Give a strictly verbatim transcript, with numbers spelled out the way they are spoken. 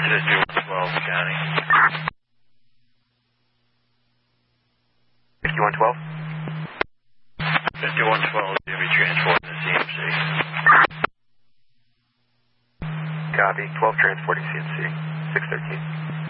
fifty-one twelve, County. fifty-one twelve? fifty-one twelve, you'll be transporting to C M C. Copy, twelve transporting C M C, six thirteen.